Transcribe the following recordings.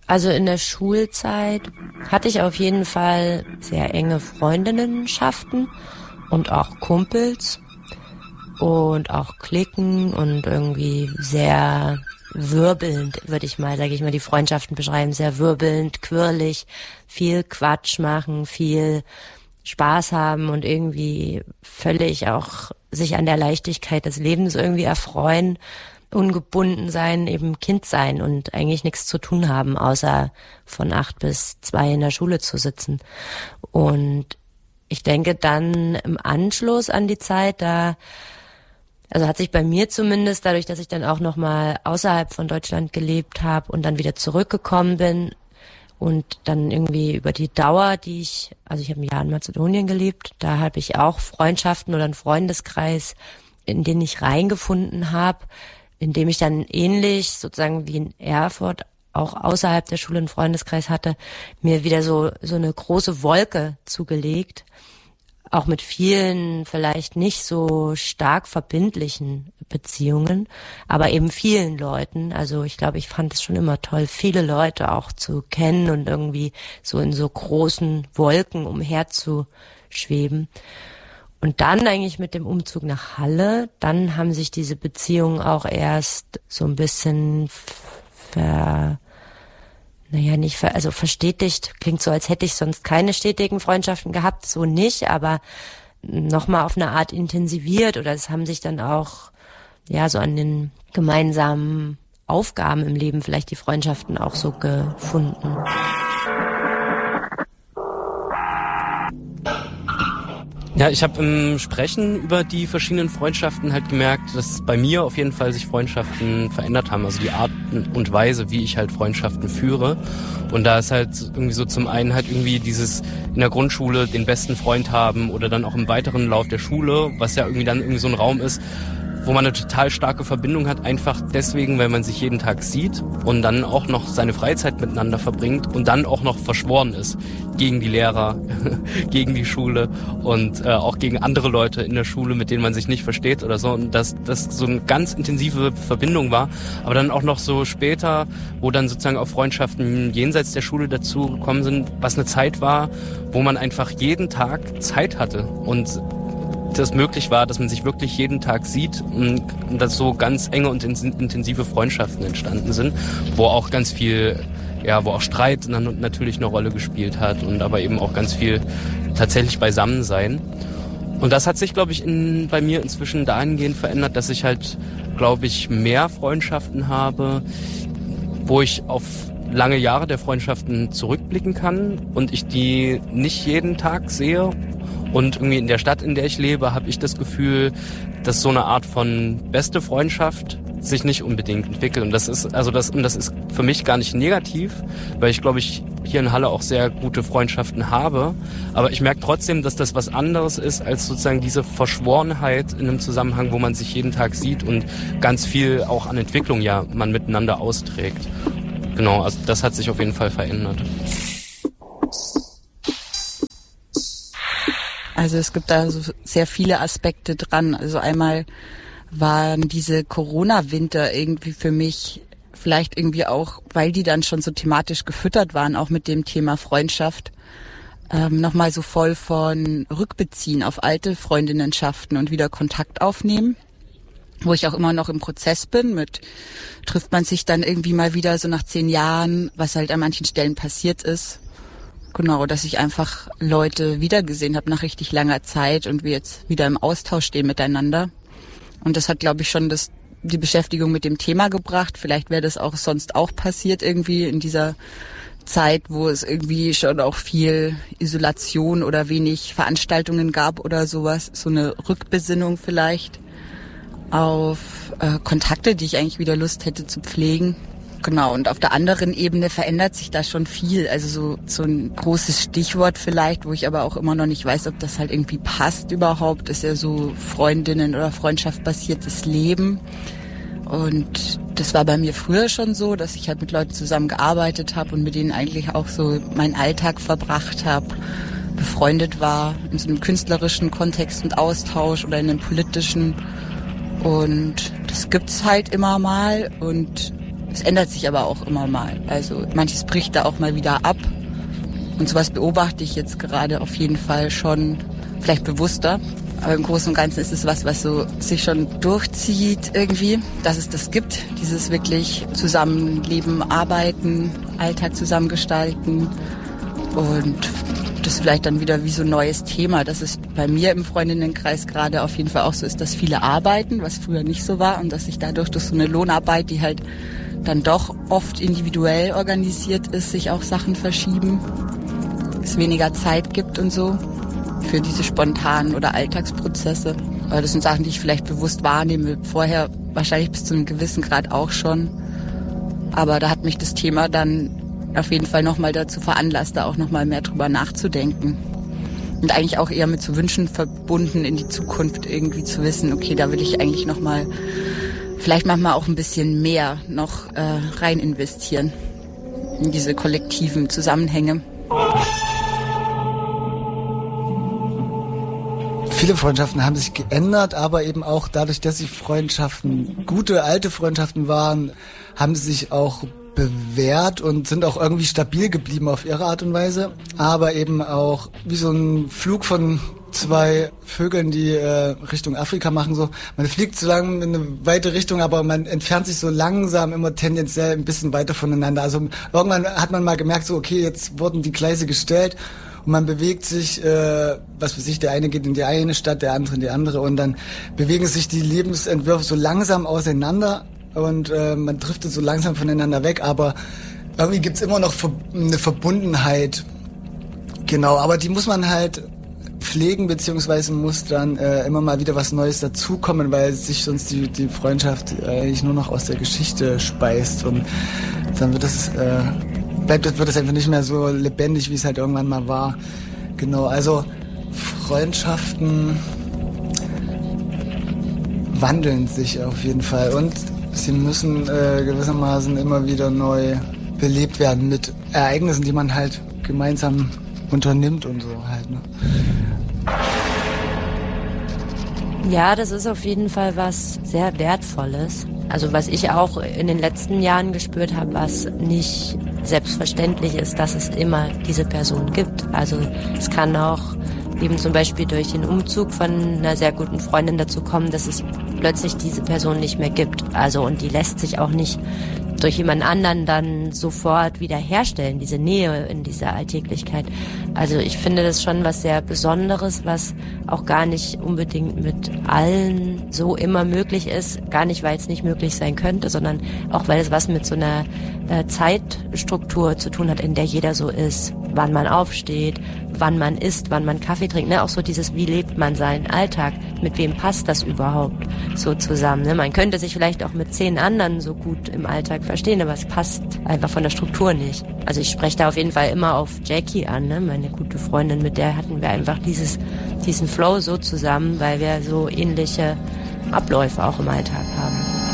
Also in der Schulzeit hatte ich auf jeden Fall sehr enge Freundinnenschaften und auch Kumpels und auch Cliquen und irgendwie sehr wirbelnd, würde ich mal, sage ich mal, die Freundschaften beschreiben, sehr wirbelnd, quirlig, viel Quatsch machen, viel Spaß haben und irgendwie völlig auch sich an der Leichtigkeit des Lebens irgendwie erfreuen, ungebunden sein, eben Kind sein und eigentlich nichts zu tun haben, außer von 8 bis 2 in der Schule zu sitzen. Und ich denke dann im Anschluss an die Zeit, also hat sich bei mir zumindest, dadurch, dass ich dann auch nochmal außerhalb von Deutschland gelebt habe und dann wieder zurückgekommen bin und dann irgendwie über die Dauer, ich habe ein Jahr in Mazedonien gelebt, da habe ich auch Freundschaften oder einen Freundeskreis, in den ich reingefunden habe, in dem ich dann ähnlich sozusagen wie in Erfurt auch außerhalb der Schule einen Freundeskreis hatte, mir wieder so eine große Wolke zugelegt, auch mit vielen vielleicht nicht so stark verbindlichen Beziehungen, aber eben vielen Leuten. Also ich glaube, ich fand es schon immer toll, viele Leute auch zu kennen und irgendwie so in so großen Wolken umherzuschweben. Und dann eigentlich mit dem Umzug nach Halle, dann haben sich diese Beziehungen auch erst so ein bisschen verstetigt. Klingt so, als hätte ich sonst keine stetigen Freundschaften gehabt, so nicht, aber nochmal auf eine Art intensiviert oder es haben sich dann auch, ja, so an den gemeinsamen Aufgaben im Leben vielleicht die Freundschaften auch so gefunden. Ja, ich habe im Sprechen über die verschiedenen Freundschaften halt gemerkt, dass bei mir auf jeden Fall sich Freundschaften verändert haben. Also die Art und Weise, wie ich halt Freundschaften führe. Und da ist halt irgendwie so zum einen halt irgendwie dieses in der Grundschule den besten Freund haben oder dann auch im weiteren Lauf der Schule, was ja irgendwie dann irgendwie so ein Raum ist, wo man eine total starke Verbindung hat, einfach deswegen, weil man sich jeden Tag sieht und dann auch noch seine Freizeit miteinander verbringt und dann auch noch verschworen ist gegen die Lehrer, gegen die Schule und auch gegen andere Leute in der Schule, mit denen man sich nicht versteht oder so. Und dass das so eine ganz intensive Verbindung war, aber dann auch noch so später, wo dann sozusagen auch Freundschaften jenseits der Schule dazu gekommen sind, was eine Zeit war, wo man einfach jeden Tag Zeit hatte und das möglich war, dass man sich wirklich jeden Tag sieht und dass so ganz enge und intensive Freundschaften entstanden sind, wo auch ganz viel, ja, wo auch Streit dann natürlich eine Rolle gespielt hat und aber eben auch ganz viel tatsächlich Beisammensein. Und das hat sich, glaube ich, bei mir inzwischen dahingehend verändert, dass ich halt, glaube ich, mehr Freundschaften habe, wo ich auf lange Jahre der Freundschaften zurückblicken kann und ich die nicht jeden Tag sehe. Und irgendwie in der Stadt, in der ich lebe, habe ich das Gefühl, dass so eine Art von beste Freundschaft sich nicht unbedingt entwickelt. Und das ist für mich gar nicht negativ, weil ich glaube, ich hier in Halle auch sehr gute Freundschaften habe. Aber ich merke trotzdem, dass das was anderes ist als sozusagen diese Verschworenheit in einem Zusammenhang, wo man sich jeden Tag sieht und ganz viel auch an Entwicklung ja man miteinander austrägt. Genau, also das hat sich auf jeden Fall verändert. Also es gibt da so sehr viele Aspekte dran. Also einmal waren diese Corona-Winter irgendwie für mich vielleicht irgendwie auch, weil die dann schon so thematisch gefüttert waren, auch mit dem Thema Freundschaft, nochmal so voll von Rückbeziehen auf alte Freundinnenschaften und wieder Kontakt aufnehmen, wo ich auch immer noch im Prozess bin trifft man sich dann irgendwie mal wieder so nach 10 Jahren, was halt an manchen Stellen passiert ist. Genau, dass ich einfach Leute wiedergesehen habe nach richtig langer Zeit und wir jetzt wieder im Austausch stehen miteinander. Und das hat, glaube ich, schon die Beschäftigung mit dem Thema gebracht. Vielleicht wäre das auch sonst auch passiert irgendwie in dieser Zeit, wo es irgendwie schon auch viel Isolation oder wenig Veranstaltungen gab oder sowas. So eine Rückbesinnung vielleicht auf Kontakte, die ich eigentlich wieder Lust hätte zu pflegen. Genau, und auf der anderen Ebene verändert sich da schon viel. Also so ein großes Stichwort vielleicht, wo ich aber auch immer noch nicht weiß, ob das halt irgendwie passt überhaupt, ist ja so Freundinnen- oder Freundschaft-basiertes Leben. Und das war bei mir früher schon so, dass ich halt mit Leuten zusammengearbeitet habe und mit denen eigentlich auch so meinen Alltag verbracht habe, befreundet war, in so einem künstlerischen Kontext und Austausch oder in einem politischen. Und das gibt's halt immer mal und Es ändert sich aber auch immer mal. Also manches bricht da auch mal wieder ab. Und sowas beobachte ich jetzt gerade auf jeden Fall schon, vielleicht bewusster. Aber im Großen und Ganzen ist es was so sich schon durchzieht irgendwie, dass es das gibt. Dieses wirklich Zusammenleben, Arbeiten, Alltag zusammengestalten. Und das vielleicht dann wieder wie so ein neues Thema, dass es bei mir im Freundinnenkreis gerade auf jeden Fall auch so ist, dass viele arbeiten, was früher nicht so war. Und dass sich dadurch durch so eine Lohnarbeit, die halt dann doch oft individuell organisiert ist, sich auch Sachen verschieben. Es weniger Zeit gibt und so für diese spontanen oder Alltagsprozesse. Aber das sind Sachen, die ich vielleicht bewusst wahrnehme. Vorher wahrscheinlich bis zu einem gewissen Grad auch schon. Aber da hat mich das Thema dann auf jeden Fall nochmal dazu veranlasst, da auch nochmal mehr drüber nachzudenken. Und eigentlich auch eher mit so Wünschen verbunden, in die Zukunft irgendwie zu wissen, okay, da will ich eigentlich nochmal, vielleicht manchmal auch ein bisschen mehr noch rein investieren in diese kollektiven Zusammenhänge. Viele Freundschaften haben sich geändert, aber eben auch dadurch, dass sie Freundschaften, gute alte Freundschaften waren, haben sie sich auch bewährt und sind auch irgendwie stabil geblieben auf ihre Art und Weise, aber eben auch wie so ein Flug von zwei Vögeln, die Richtung Afrika machen. So, man fliegt so lang in eine weite Richtung, aber man entfernt sich so langsam immer tendenziell ein bisschen weiter voneinander. Also irgendwann hat man mal gemerkt, so okay, jetzt wurden die Gleise gestellt und man bewegt sich, was weiß ich, der eine geht in die eine Stadt, der andere in die andere und dann bewegen sich die Lebensentwürfe so langsam auseinander und man driftet so langsam voneinander weg, aber irgendwie gibt's immer noch eine Verbundenheit. Genau, aber die muss man halt pflegen, beziehungsweise muss dann immer mal wieder was Neues dazukommen, weil sich sonst die Freundschaft eigentlich nur noch aus der Geschichte speist und dann wird es einfach nicht mehr so lebendig, wie es halt irgendwann mal war. Genau, also Freundschaften wandeln sich auf jeden Fall und sie müssen gewissermaßen immer wieder neu belebt werden mit Ereignissen, die man halt gemeinsam unternimmt und so halt, ne? Ja, das ist auf jeden Fall was sehr Wertvolles. Also was ich auch in den letzten Jahren gespürt habe, was nicht selbstverständlich ist, dass es immer diese Person gibt. Also es kann auch eben zum Beispiel durch den Umzug von einer sehr guten Freundin dazu kommen, dass es plötzlich diese Person nicht mehr gibt. Also und die lässt sich auch nicht durch jemand anderen dann sofort wieder herstellen, diese Nähe in dieser Alltäglichkeit. Also ich finde das schon was sehr Besonderes, was auch gar nicht unbedingt mit allen so immer möglich ist. Gar nicht, weil es nicht möglich sein könnte, sondern auch, weil es was mit so einer Zeitstruktur zu tun hat, in der jeder so ist. Wann man aufsteht, wann man isst, wann man Kaffee trinkt. Ne? Auch so dieses, wie lebt man seinen Alltag? Mit wem passt das überhaupt so zusammen? Ne? Man könnte sich vielleicht auch mit 10 anderen so gut im Alltag verstehen, aber es passt einfach von der Struktur nicht. Also ich spreche da auf jeden Fall immer auf Jackie an, ne? Meine gute Freundin, mit der hatten wir einfach diesen Flow so zusammen, weil wir so ähnliche Abläufe auch im Alltag haben.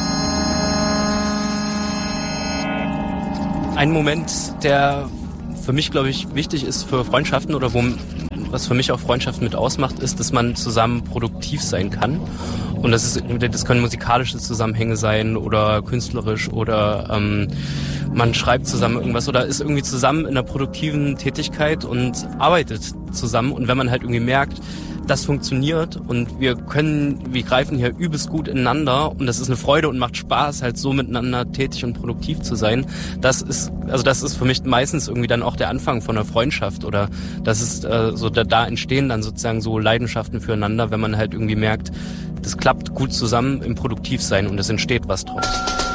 Ein Moment, der für mich, glaube ich, wichtig ist für Freundschaften oder was für mich auch Freundschaften mit ausmacht, ist, dass man zusammen produktiv sein kann. Und das können musikalische Zusammenhänge sein oder künstlerisch oder man schreibt zusammen irgendwas oder ist irgendwie zusammen in einer produktiven Tätigkeit und arbeitet zusammen. Und wenn man halt irgendwie merkt, das funktioniert und wir greifen hier übelst gut ineinander und das ist eine Freude und macht Spaß, halt so miteinander tätig und produktiv zu sein. Das ist für mich meistens irgendwie dann auch der Anfang von einer Freundschaft oder das ist da entstehen dann sozusagen so Leidenschaften füreinander, wenn man halt irgendwie merkt, das klappt gut zusammen im Produktivsein und es entsteht was draus.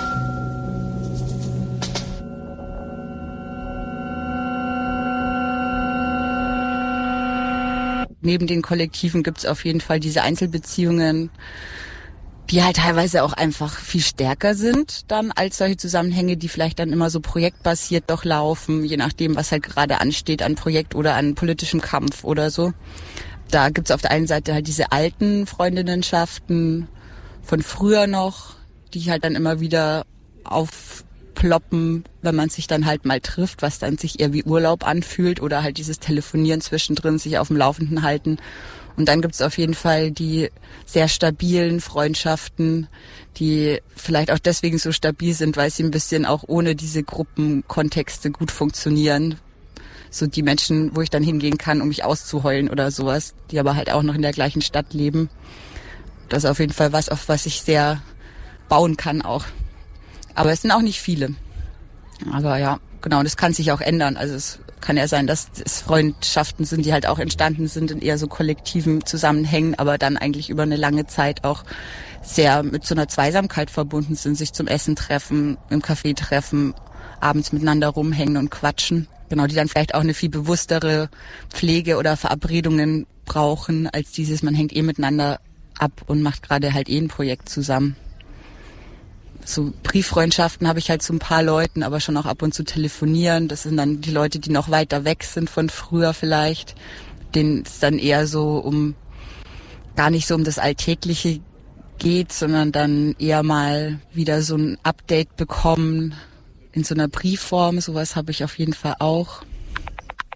Neben den Kollektiven gibt's auf jeden Fall diese Einzelbeziehungen, die halt teilweise auch einfach viel stärker sind dann als solche Zusammenhänge, die vielleicht dann immer so projektbasiert doch laufen, je nachdem, was halt gerade ansteht an Projekt oder an politischem Kampf oder so. Da gibt's auf der einen Seite halt diese alten Freundinnenschaften von früher noch, die halt dann immer wieder aufploppen, wenn man sich dann halt mal trifft, was dann sich eher wie Urlaub anfühlt oder halt dieses Telefonieren zwischendrin, sich auf dem Laufenden halten. Und dann gibt's auf jeden Fall die sehr stabilen Freundschaften, die vielleicht auch deswegen so stabil sind, weil sie ein bisschen auch ohne diese Gruppenkontexte gut funktionieren. So die Menschen, wo ich dann hingehen kann, um mich auszuheulen oder sowas, die aber halt auch noch in der gleichen Stadt leben. Das ist auf jeden Fall was, auf was ich sehr bauen kann auch. Aber es sind auch nicht viele. Aber ja, genau, das kann sich auch ändern. Also es kann ja sein, dass es Freundschaften sind, die halt auch entstanden sind in eher so kollektiven Zusammenhängen, aber dann eigentlich über eine lange Zeit auch sehr mit so einer Zweisamkeit verbunden sind, sich zum Essen treffen, im Café treffen, abends miteinander rumhängen und quatschen. Genau, die dann vielleicht auch eine viel bewusstere Pflege oder Verabredungen brauchen, als dieses, man hängt miteinander ab und macht gerade halt ein Projekt zusammen. So Brieffreundschaften habe ich halt zu ein paar Leuten, aber schon auch ab und zu telefonieren. Das sind dann die Leute, die noch weiter weg sind von früher vielleicht, denen es dann eher so gar nicht so um das Alltägliche geht, sondern dann eher mal wieder so ein Update bekommen in so einer Briefform. Sowas habe ich auf jeden Fall auch.